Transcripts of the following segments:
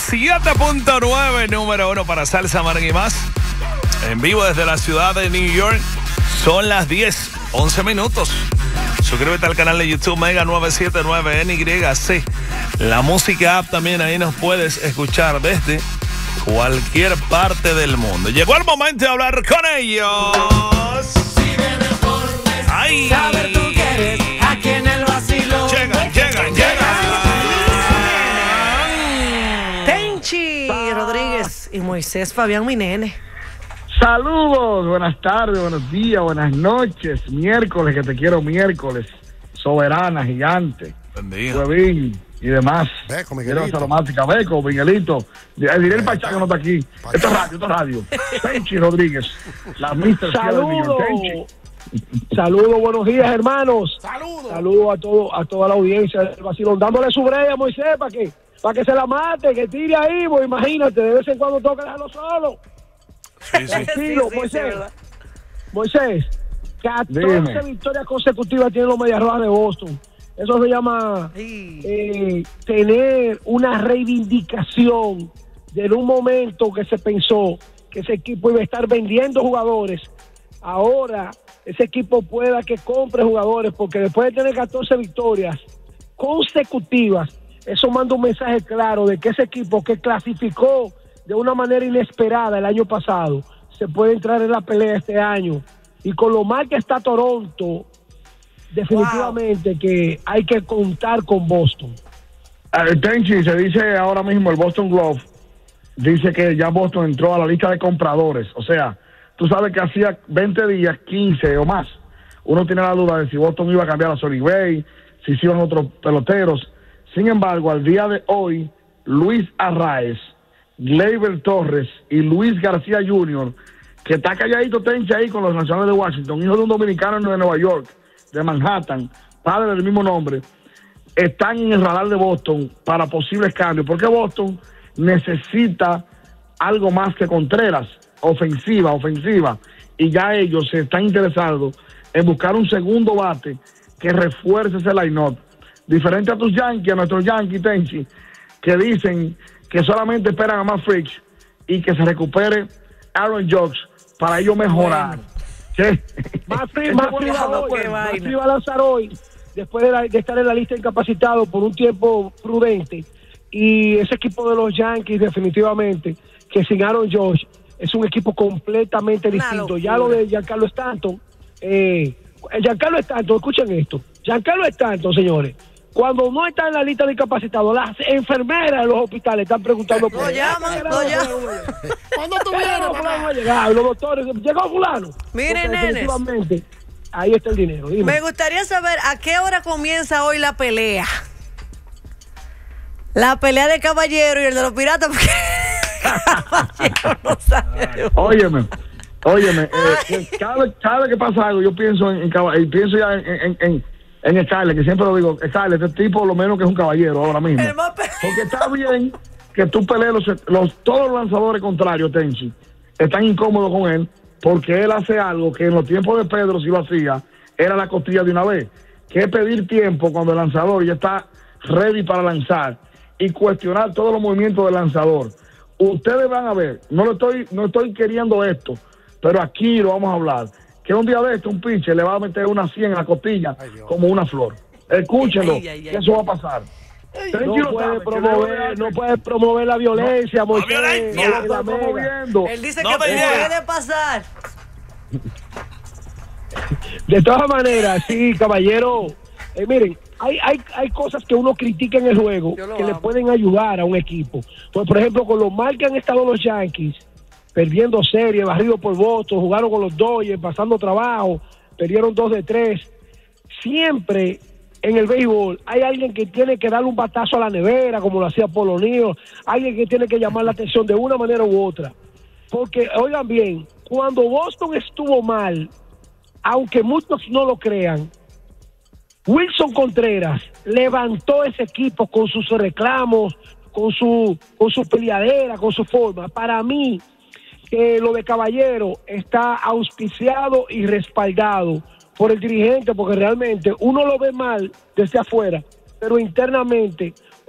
97.9, número 1 para Salsa Merengue y más. En vivo desde la ciudad de New York. Son las 10:11 minutos. Suscríbete al canal de YouTube Mega 979 NYC. La música app también, ahí nos puedes escuchar desde cualquier parte del mundo. Llegó el momento de hablar con ellos. ¡Ay! Saber tú quieres aquí en el vacilo. Llegan. Tenchi Rodríguez y Moisés Fabián, mi nene. Saludos, buenas tardes, buenos días, buenas noches. Miércoles, que te quiero miércoles. Soberana, gigante. Bendiga. Huevín y demás. Beco, Quiero Miguelito. aromática, Beco, Miguelito. Diré el Pachá que no está aquí. Esto es radio. Tenchi Rodríguez. La Mr. Saludos. Tenchi. Saludos, buenos días, hermanos. Saludos. Saludos a toda la audiencia del vacilón. Dándole su brea a Moisés para que se la mate, que tire ahí, pues imagínate, de vez en cuando toca dejarlo solo. Sí. Tranquilo, sí, Moisés. ¿verdad? Moisés, 14 Dime. victorias consecutivas tienen los Medias Rojas de Boston. Eso se llama Sí. tener una reivindicación de un momento que se pensó que ese equipo iba a estar vendiendo jugadores. Ahora ese equipo pueda que compre jugadores, porque después de tener 14 victorias consecutivas, eso manda un mensaje claro de que ese equipo que clasificó de una manera inesperada el año pasado se puede entrar en la pelea este año. Y con lo mal que está Toronto, definitivamente que hay que contar con Boston. Tenchi, se dice ahora mismo, el Boston Globe dice que ya Boston entró a la lista de compradores. O sea, tú sabes que hacía 20 días, 15 o más, uno tiene la duda de si Boston iba a cambiar a Sonny Gray, si iban otros peloteros. Sin embargo, al día de hoy, Luis Arraez, Gleyber Torres y Luis García Jr., que está calladito Tenchi ahí con los Nacionales de Washington, hijo de un dominicano de Nueva York, de Manhattan, padre del mismo nombre, están en el radar de Boston para posibles cambios, porque Boston necesita algo más que Contreras, ofensiva, y ya ellos se están interesados en buscar un segundo bate que refuerce ese line-up, diferente a tus Yankees, a nuestros Yankees, Tenchi, que dicen que solamente esperan a Matt Fricks y que se recupere Aaron Judge para ellos mejorar. ¿Qué? Más va a lanzar hoy, después de estar en la lista de incapacitados por un tiempo prudente. Y ese equipo de los Yankees, definitivamente, que sin Aaron Judge es un equipo completamente distinto. Ya lo de Giancarlo Stanton, escuchen esto. Giancarlo Stanton, señores, cuando no está en la lista de incapacitados, las enfermeras de los hospitales están preguntando por Lo llaman. ¿Cuándo tú vienes, fulano papá? ha llegado, los doctores, llegó fulano. Miren, Porque nenes. definitivamente, ahí está el dinero. Dime. Me gustaría saber a qué hora comienza hoy la pelea. La pelea de Caballero y el de los Piratas, porque Caballero no sabe. Óyeme, cada vez que pasa algo, yo pienso pienso ya en Scarlett, que siempre lo digo, Scarlett, este tipo lo menos que es un caballero ahora mismo. El más Porque está bien que tú pelees todos los lanzadores contrarios, Tenchi, están incómodos con él, porque él hace algo que en los tiempos de Pedro, si lo hacía, era la costilla de una vez, que es pedir tiempo cuando el lanzador ya está ready para lanzar y cuestionar todos los movimientos del lanzador. Ustedes van a ver, no estoy queriendo esto, pero aquí lo vamos a hablar, que un día de esto un pitcher le va a meter una 100 en la costilla como una flor. Escúchenlo, que eso va a pasar. No puede promover la violencia, Moisés. violencia. No lo está promoviendo. Él dice No que te llegas. puede pasar. De todas maneras, sí, caballero. Miren, hay cosas que uno critica en el juego Yo lo que le amo. pueden ayudar a un equipo. Pues, por ejemplo, con lo mal que han estado los Yankees, perdiendo series, barrido por Boston, jugaron con los Dodgers, pasando trabajo, perdieron 2 de 3. Siempre en el béisbol hay alguien que tiene que darle un batazo a la nevera, como lo hacía Polo Nio, alguien que tiene que llamar la atención de una manera u otra. Porque, oigan bien, cuando Boston estuvo mal, aunque muchos no lo crean, Wilson Contreras levantó ese equipo con sus reclamos, con su peleadera, con su forma. Para mí, lo de Caballero está auspiciado y respaldado por el dirigente, porque realmente uno lo ve mal desde afuera, pero internamente,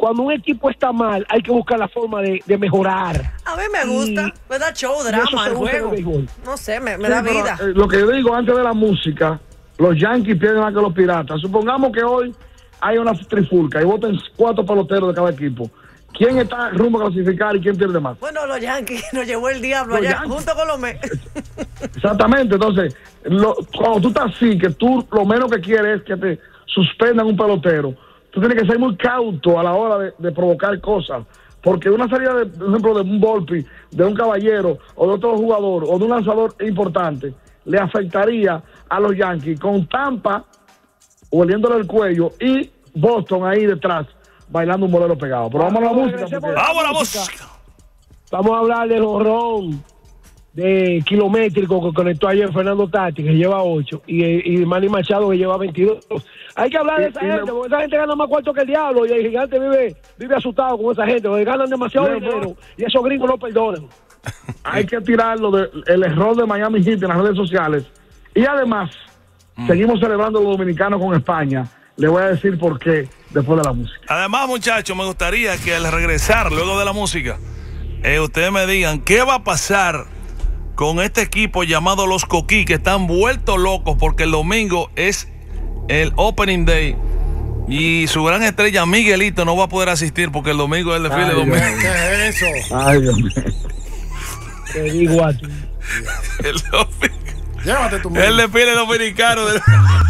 cuando un equipo está mal, hay que buscar la forma de mejorar. A mí me gusta, me da show, y eso drama, se el usa en el juego. béisbol. No sé, me Sí, da pero, vida. lo que yo digo antes de la música, los Yankees pierden más que los Piratas. Supongamos que hoy hay una trifulca y voten 4 peloteros de cada equipo. ¿Quién está rumbo a clasificar y quién pierde más? Bueno, los Yankees nos llevó el diablo Los allá, Yankees. junto con los Mets. Exactamente, entonces, cuando tú estás así, que tú lo menos que quieres es que te suspendan un pelotero, tú tienes que ser muy cauto a la hora de provocar cosas, porque una salida, por ejemplo, de un Volpi, de un Caballero, o de otro jugador, o de un lanzador importante, le afectaría a los Yankees, con Tampa oliéndole el cuello y Boston ahí detrás, bailando un bolero pegado. Pero vamos a la música. porque- Vamos a la música. Vamos a hablar del jonrón de kilométrico que conectó ayer Fernando Tati, que lleva 8, y Manny Machado, que lleva 22. Hay que hablar de esa gente, porque esa gente gana más cuarto que el diablo, y el gigante vive asustado con esa gente, porque ganan demasiado dinero, y esos gringos no perdonan. Hay que tirarlo del error de Miami Heat en las redes sociales. Y además, seguimos celebrando los dominicanos con España. Le voy a decir por qué después de la música. Además, muchachos, me gustaría que al regresar, luego de la música, ustedes me digan qué va a pasar con este equipo llamado Los Coquí, que están vueltos locos porque el domingo es el Opening Day y su gran estrella Miguelito no va a poder asistir porque el domingo es el desfile domingo. ¿Qué es eso? Ay, Dios mío. Te digo a ti. El, Llévate tu el desfile dominicano del